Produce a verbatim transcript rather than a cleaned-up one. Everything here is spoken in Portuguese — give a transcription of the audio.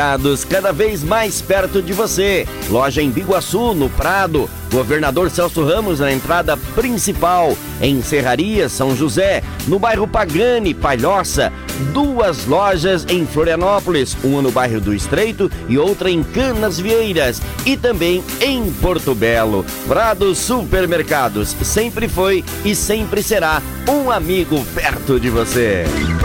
Cada vez mais perto de você. Loja em Biguaçu, no Prado. Governador Celso Ramos na entrada principal. Em Serraria, São José. No bairro Pagani, Palhoça. Duas lojas em Florianópolis. Uma no bairro do Estreito e outra em Canasvieiras. E também em Porto Belo. Prado Supermercados. Sempre foi e sempre será um amigo perto de você.